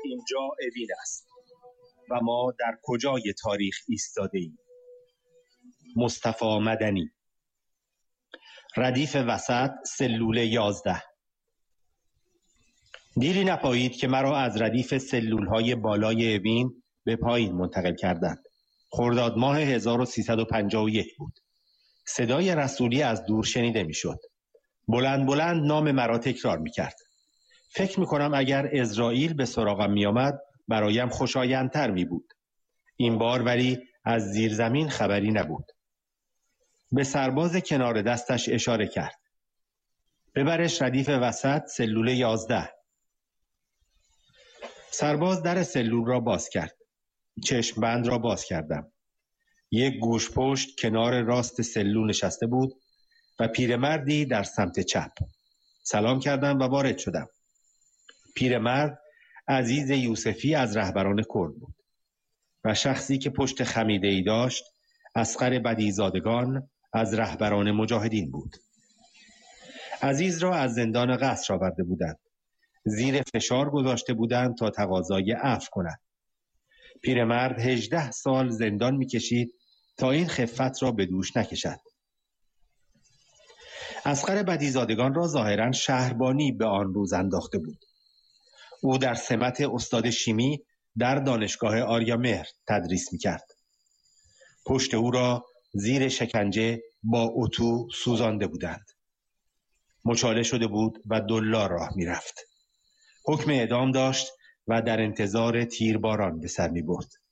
اینجا اوین است و ما در کجای تاریخ ایستاده ایم؟ مصطفی مدنی. ردیف وسط، سلول 11. دیری نپایید که مرا از ردیف سلولهای بالای اوین به پایین منتقل کردند. خرداد ماه 1351 بود. صدای رسولی از دور شنیده میشد. بلند بلند نام مرا تکرار میکرد. فکر میکنم اگر اسرائیل به سراغم میآمد برایم خوشایندتر میبود. این بار ولی از زیر زمین خبری نبود. به سرباز کنار دستش اشاره کرد. ببرش ردیف وسط، سلول 11. سرباز در سلول را باز کرد. چشم بند را باز کردم. یک گوش پشت کنار راست سلول نشسته بود و پیرمردی در سمت چپ. سلام کردم و وارد شدم. پیرمرد عزیز یوسفی از رهبران کرد بود و شخصی که پشت خمیده‌ای داشت اصغر بدیزادگان از رهبران مجاهدین بود. عزیز را از زندان قصر آورده بودند. زیر فشار گذاشته بودند تا تقاضای عفو کند. پیرمرد 18 سال زندان می‌کشید تا این خفت را به دوش نکشد. اصغر بدیزادگان را ظاهراً شهربانی به آن روز انداخته بود. او در سمت استاد شیمی در دانشگاه آریامهر تدریس می‌کرد. پشت او را زیر شکنجه با اتو سوزانده بودند. مچاله شده بود و دلار راه می‌رفت. حکم اعدام داشت و در انتظار تیرباران به سر می‌برد.